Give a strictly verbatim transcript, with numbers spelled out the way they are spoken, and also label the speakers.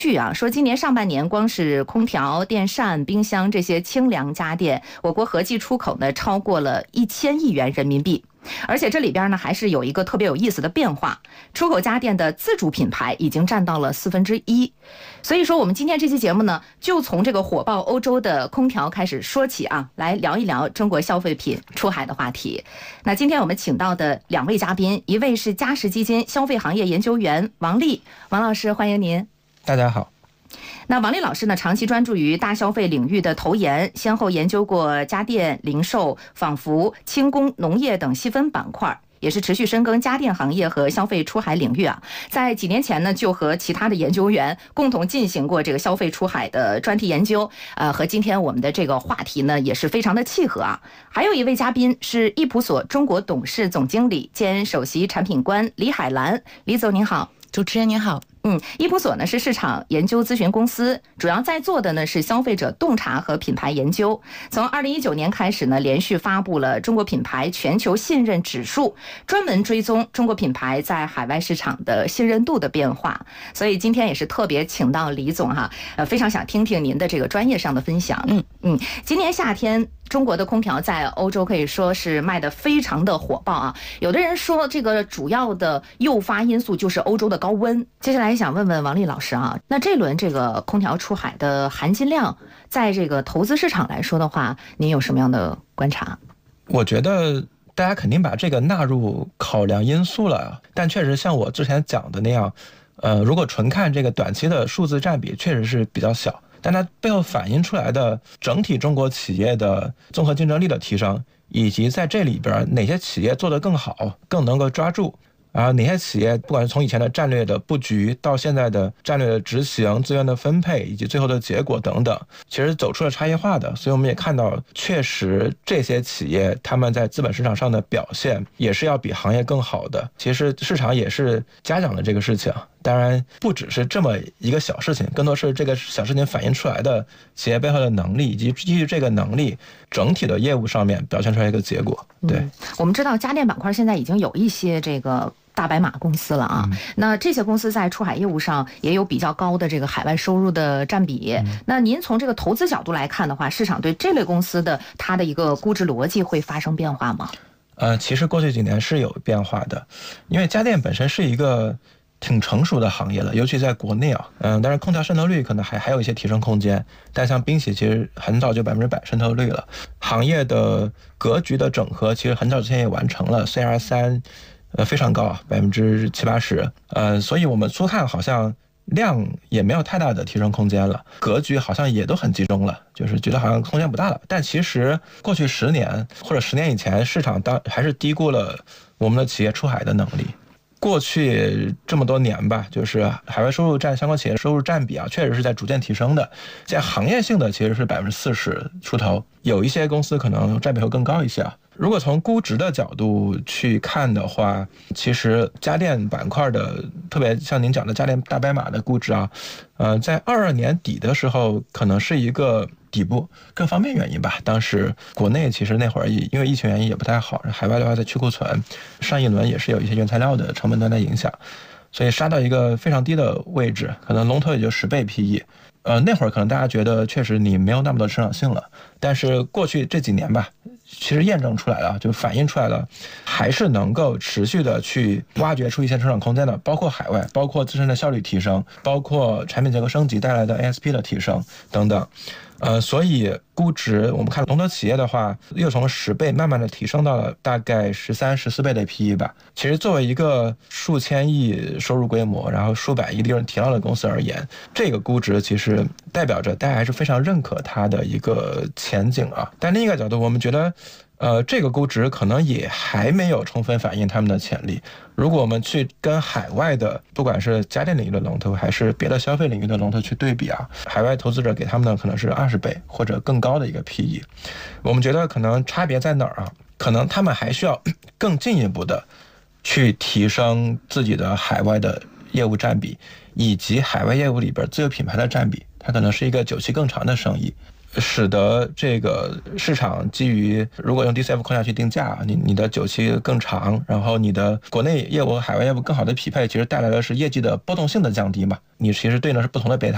Speaker 1: 据啊说，今年上半年光是空调、电扇、冰箱这些清凉家电，我国合计出口呢超过了一千亿元人民币。而且这里边呢还是有一个特别有意思的变化，出口家电的自主品牌已经占到了四分之一。所以说我们今天这期节目呢，就从这个火爆欧洲的空调开始说起啊，来聊一聊中国消费品出海的话题。那今天我们请到的两位嘉宾，一位是嘉实基金消费行业研究员王丽，王老师欢迎您。
Speaker 2: 大家好。
Speaker 1: 那王丽老师呢，长期专注于大消费领域的投研，先后研究过家电、零售、纺服、轻工、农业等细分板块，也是持续深耕家电行业和消费出海领域啊。在几年前呢，就和其他的研究员共同进行过这个消费出海的专题研究，呃，和今天我们的这个话题呢也是非常的契合啊。还有一位嘉宾是易普所中国董事总经理兼首席产品官李海兰，李总您好。
Speaker 3: 主持人您好。
Speaker 1: 嗯，易普所呢是市场研究咨询公司，主要在做的呢是消费者洞察和品牌研究。从二零一九年开始呢，连续发布了中国品牌全球信任指数，专门追踪中国品牌在海外市场的信任度的变化。所以今天也是特别请到李总哈，呃，非常想听听您的这个专业上的分享。嗯嗯，今年夏天中国的空调在欧洲可以说是卖得非常的火爆啊。有的人说这个主要的诱发因素就是欧洲的高温。接下来想问问王丽老师啊，那这轮这个空调出海的含金量，在这个投资市场来说的话，您有什么样的观察？
Speaker 2: 我觉得大家肯定把这个纳入考量因素了，但确实像我之前讲的那样，呃，如果纯看这个短期的数字占比，确实是比较小，但它背后反映出来的整体中国企业的综合竞争力的提升，以及在这里边哪些企业做得更好，更能够抓住。啊，哪些企业不管是从以前的战略的布局到现在的战略的执行、资源的分配以及最后的结果等等，其实走出了差异化的。所以我们也看到，确实这些企业他们在资本市场上的表现也是要比行业更好的。其实市场也是嘉奖了这个事情。当然不只是这么一个小事情，更多是这个小事情反映出来的企业背后的能力，以及基于这个能力整体的业务上面表现出来一个结果。对、嗯、
Speaker 1: 我们知道家电板块现在已经有一些这个大白马公司了啊、嗯，那这些公司在出海业务上也有比较高的这个海外收入的占比、嗯、那您从这个投资角度来看的话，市场对这类公司的它的一个估值逻辑会发生变化吗？
Speaker 2: 呃，其实过去几年是有变化的，因为家电本身是一个挺成熟的行业了，尤其在国内啊，嗯，但是空调渗透率可能还还有一些提升空间，但像冰洗其实很早就百分之百渗透率了，行业的格局的整合其实很早之前也完成了 ，C R 三， 呃非常高啊，百分之七八十，呃，所以我们粗看好像量也没有太大的提升空间了，格局好像也都很集中了，就是觉得好像空间不大了，但其实过去十年或者十年以前，市场当还是低估了我们的企业出海的能力。过去这么多年吧，就是海外收入占相关企业收入占比啊，确实是在逐渐提升的。现在行业性的其实是百分之四十出头，有一些公司可能占比会更高一些啊。如果从估值的角度去看的话，其实家电板块的，特别像您讲的家电大白马的估值啊，呃，在二二年底的时候可能是一个底部，各方面原因吧。当时国内其实那会儿因为疫情原因也不太好，海外的话在去库存，上一轮也是有一些原材料的成本端的影响，所以杀到一个非常低的位置，可能龙头也就十倍 P E。呃，那会儿可能大家觉得确实你没有那么多成长性了，但是过去这几年吧，其实验证出来了，就反映出来了，还是能够持续的去挖掘出一些成长空间的，包括海外，包括自身的效率提升，包括产品结构升级带来的 A S P 的提升等等。呃，所以估值我们看龙头企业的话，又从十倍慢慢的提升到了大概十三、十四倍的 P E 吧。其实作为一个数千亿收入规模，然后数百亿利润提到的公司而言，这个估值其实代表着大家还是非常认可它的一个前景啊。但另一个角度，我们觉得呃，这个估值可能也还没有充分反映他们的潜力。如果我们去跟海外的，不管是家电领域的龙头，还是别的消费领域的龙头去对比啊，海外投资者给他们的可能是二十倍或者更高的一个 P E。我们觉得可能差别在哪儿啊？可能他们还需要更进一步的去提升自己的海外的业务占比，以及海外业务里边自有品牌的占比，它可能是一个久期更长的生意。使得这个市场基于如果用 D C F 框架去定价，你你的久期更长，然后你的国内业务和海外业务更好的匹配，其实带来的是业绩的波动性的降低嘛。你其实对应的是不同的贝塔。